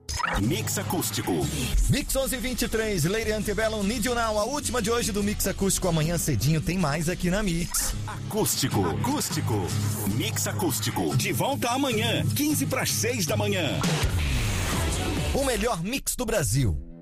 Mix Acústico. Mix 1123, Lady Antebellum, Need You Now. A última de hoje do Mix Acústico. Amanhã cedinho tem mais aqui na Mix. Acústico. Mix Acústico. De volta amanhã, 15 para as 6 da manhã. O melhor mix do Brasil.